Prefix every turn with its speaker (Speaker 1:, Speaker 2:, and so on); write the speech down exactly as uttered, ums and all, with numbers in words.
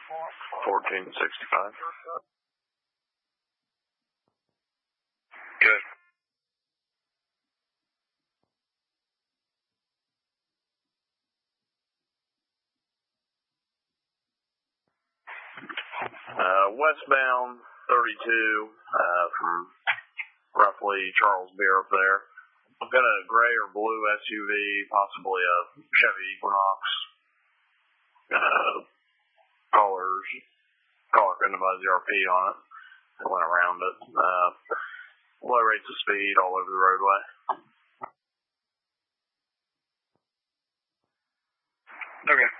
Speaker 1: fourteen sixty-five.
Speaker 2: Good.
Speaker 1: Uh, westbound thirty-two, uh, from roughly Charles Beer up there. I've got a gray or blue S U V, possibly a Chevy Equinox. Uh, colors, color couldn't have Z R P on it. I went around it. Uh, low rates of speed all over the roadway.
Speaker 2: Okay.